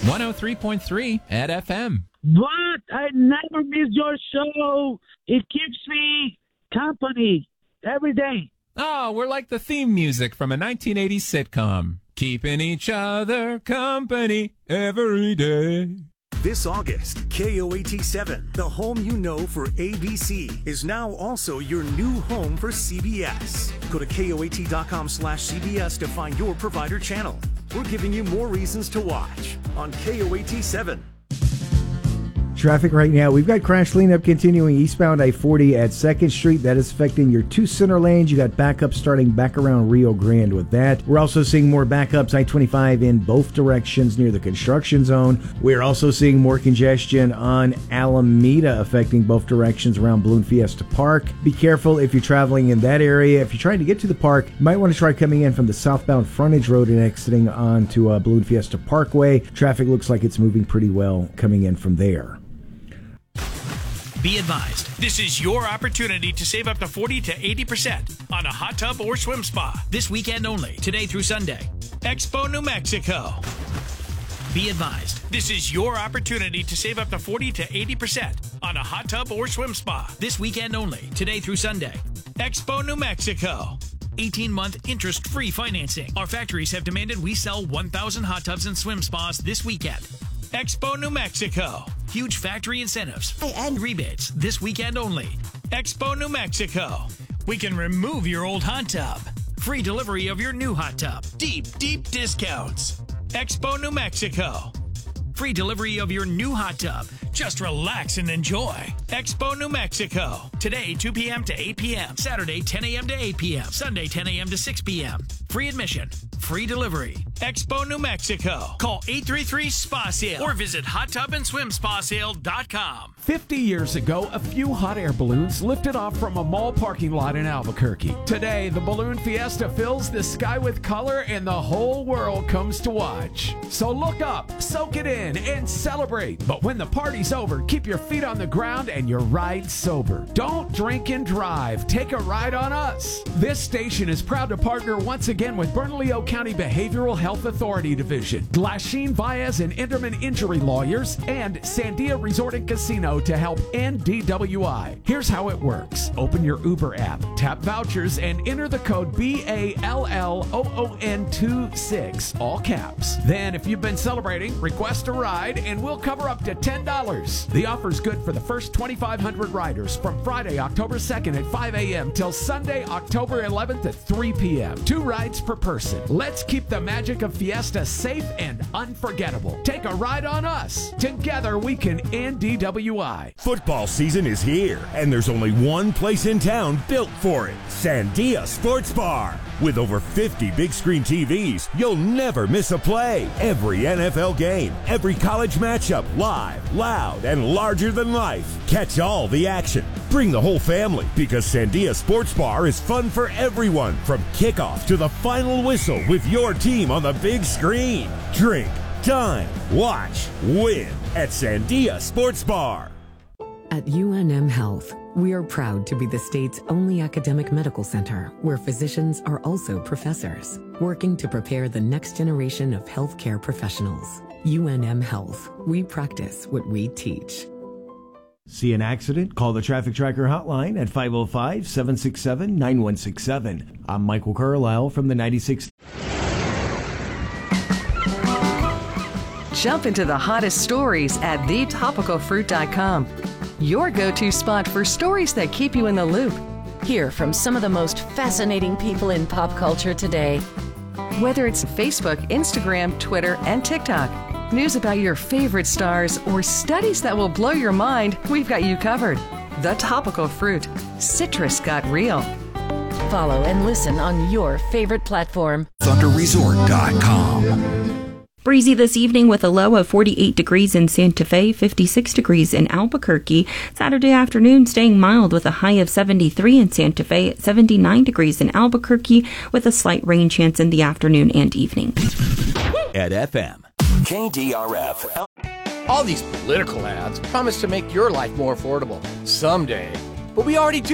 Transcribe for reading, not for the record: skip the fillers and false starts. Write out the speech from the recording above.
103.3 at FM. What? I never miss your show. It keeps me company every day. Oh, we're like the theme music from a 1980s sitcom. Keeping each other company every day. This August, KOAT7, the home you know for ABC, is now also your new home for CBS. Go to KOAT.com/CBS to find your provider channel. We're giving you more reasons to watch on KOAT7. Traffic right now. We've got crash cleanup continuing eastbound I-40 at 2nd Street. That is affecting your two center lanes. You got backups starting back around Rio Grande with that. We're also seeing more backups I-25 in both directions near the construction zone. We're also seeing more congestion on Alameda affecting both directions around Balloon Fiesta Park. Be careful if you're traveling in that area. If you're trying to get to the park, you might want to try coming in from the southbound frontage road and exiting onto Balloon Fiesta Parkway. Traffic looks like it's moving pretty well coming in from there. Be advised, this is your opportunity to save up to 40 to 80% on a hot tub or swim spa. This weekend only, today through Sunday. Expo New Mexico. Be advised, this is your opportunity to save up to 40 to 80% on a hot tub or swim spa. This weekend only, today through Sunday. Expo New Mexico. 18-month interest-free financing. Our factories have demanded we sell 1,000 hot tubs and swim spas this weekend. Expo New Mexico. Huge factory incentives and rebates this weekend only. Expo New Mexico. We can remove your old hot tub. Free delivery of your new hot tub. Deep, deep discounts. Expo New Mexico. Free delivery of your new hot tub. Just relax and enjoy. Expo New Mexico. Today, 2 p.m. to 8 p.m. Saturday, 10 a.m. to 8 p.m. Sunday, 10 a.m. to 6 p.m. Free admission. Free delivery. Expo New Mexico. Call 833-SPA-SALE or visit hottubandSwimSpaSale.com. 50 years ago, a few hot air balloons lifted off from a mall parking lot in Albuquerque. Today, the Balloon Fiesta fills the sky with color and the whole world comes to watch. So look up, soak it in, and celebrate. But when the party's over, keep your feet on the ground and your ride sober. Don't drink and drive. Take a ride on us. This station is proud to partner once again with Bernalillo County Behavioral Health Authority Division, Glasheen, Baez, and Enderman Injury Lawyers, and Sandia Resort and Casino to help end DWI. Here's how it works. Open your Uber app, tap vouchers, and enter the code BALLOON26, all caps. Then, if you've been celebrating, request a ride, and we'll cover up to $10. The offer's good for the first 2,500 riders from Friday, October 2nd at 5 a.m. till Sunday, October 11th at 3 p.m. 2 rides per person. Let's keep the magic of Fiesta safe and unforgettable. Take a ride on us. Together we can end DWI. Football season is here, and there's only one place in town built for it. Sandia Sports Bar. With over 50 big screen TVs, you'll never miss a play. Every NFL game, every college matchup, live, loud, and larger than life. Catch all the action. Bring the whole family, because Sandia Sports Bar is fun for everyone, from kickoff to the final whistle with your team on the big screen. Drink, dine, watch, win at Sandia Sports Bar. At UNM Health, we are proud to be the state's only academic medical center where physicians are also professors, working to prepare the next generation of healthcare professionals. UNM Health, we practice what we teach. See an accident? Call the Traffic Tracker hotline at 505-767-9167. I'm Michael Carlisle from the 96. Jump into the hottest stories at thetopicalfruit.com. Your go-to spot for stories that keep you in the loop. Hear from some of the most fascinating people in pop culture today. Whether it's Facebook, Instagram, Twitter, and TikTok, news about your favorite stars, or studies that will blow your mind, we've got you covered. The Topical Fruit. Citrus got real. Follow and listen on your favorite platform. ThunderResort.com. Breezy this evening with a low of 48 degrees in Santa Fe, 56 degrees in Albuquerque. Saturday afternoon staying mild with a high of 73 in Santa Fe, 79 degrees in Albuquerque with a slight rain chance in the afternoon and evening. At FM. KDRF. All these political ads promise to make your life more affordable someday, but we already do